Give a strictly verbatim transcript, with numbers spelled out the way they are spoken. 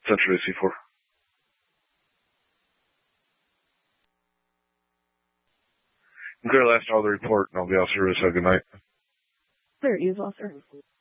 Century C four. Clear last hour of the report, and I'll be out service. Have a good night. Clear, you as well, sir.